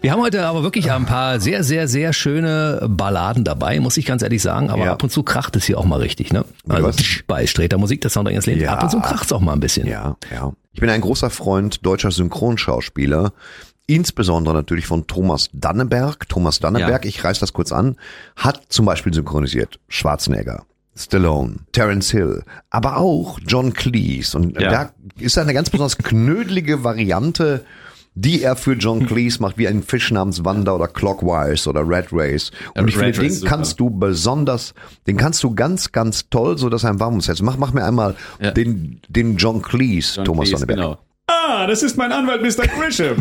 Wir haben heute aber wirklich ein paar sehr, sehr, sehr schöne Balladen dabei, muss ich ganz ehrlich sagen. Aber ab und zu kracht es hier auch mal richtig, ne? Also bei Sträter Musik, das Sound ins Leben. Ab und zu kracht es auch mal ein bisschen. Ja. Ich bin ein großer Freund deutscher Synchronschauspieler. Insbesondere natürlich von Thomas Danneberg. Ich reiß das kurz an, hat zum Beispiel synchronisiert Schwarzenegger, Stallone, Terence Hill, aber auch John Cleese. Und da ist eine ganz besonders knödelige Variante, die er für John Cleese macht, wie ein Fisch namens Wanda oder Clockwise oder Red Race. Und ich finde, den kannst du ganz, ganz toll, so dass er ein warm ums Herz. Mach mir einmal den John Cleese, Thomas Danneberg. Genau. Das ist mein Anwalt Mr. Grisham.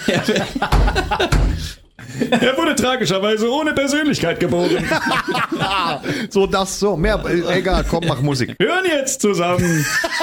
Er wurde tragischerweise ohne Persönlichkeit geboren. Mehr, egal, komm, mach Musik. Hören jetzt zusammen.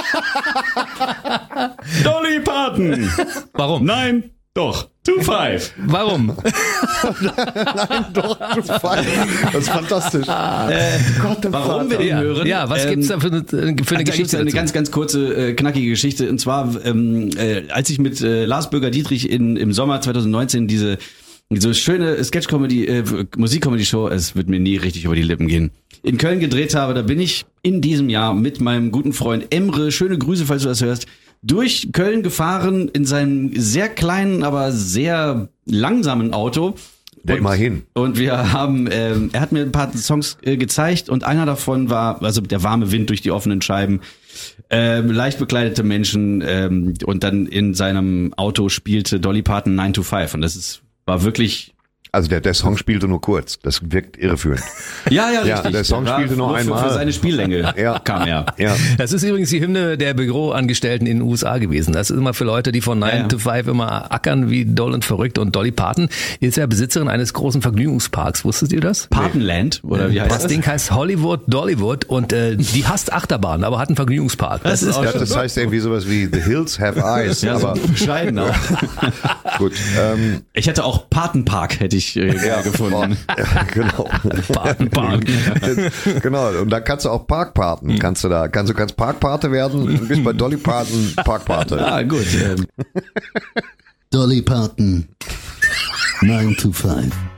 Dolly Parton. Warum? Nein, doch. 2-5. Warum? Nein, doch, 2-5. Das ist fantastisch. Warum wir den hören? Ja, was gibt's da für eine Geschichte? Eine ganz, ganz kurze, knackige Geschichte. Und zwar, als ich mit Lars Bürger-Dietrich im Sommer 2019 diese schöne Sketch-Comedy, Musik-Comedy-Show, es wird mir nie richtig über die Lippen gehen, in Köln gedreht habe, da bin ich in diesem Jahr mit meinem guten Freund Emre, schöne Grüße, falls du das hörst, durch Köln gefahren in seinem sehr kleinen, aber sehr langsamen Auto. Immerhin. Und wir haben, er hat mir ein paar Songs gezeigt und einer davon war, also der warme Wind durch die offenen Scheiben, leicht bekleidete Menschen und dann in seinem Auto spielte Dolly Parton 9 to 5 und war wirklich... Also der Song spielte nur kurz, das wirkt irreführend. Ja, richtig. Der Song spielte nur einmal. Für seine Spiellänge kam er. Ja. Das ist übrigens die Hymne der Büroangestellten in den USA gewesen. Das ist immer für Leute, die von 9 to 5 immer ackern wie doll und verrückt. Und Dolly Parton ist ja Besitzerin eines großen Vergnügungsparks. Wusstet ihr das? Partonland? Oder wie heißt das? Das Ding heißt Hollywood Dollywood und die hasst Achterbahn, aber hat einen Vergnügungspark. Das heißt irgendwie sowas wie The Hills Have Eyes. Ja, aber so bescheiden auch. Gut. Ich hätte auch Patenpark gefunden. Genau. Patenpark. Genau. Und da kannst du auch Parkpaten. Kannst Parkpate werden. Du bist bei Dolly Parton Parkpate. Ah, gut. Dolly Parton 9 to 5.